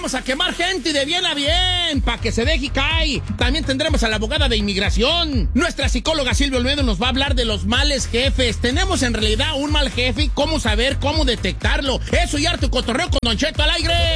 vamos a quemar gente de bien a bien, para que se deje caer. También tendremos a la abogada de inmigración. Nuestra psicóloga Silvia Olmedo nos va a hablar de los males jefes. ¿Tenemos en realidad un mal jefe? ¿Cómo saber, cómo detectarlo? Eso y harto cotorreo con Don Cheto al aire.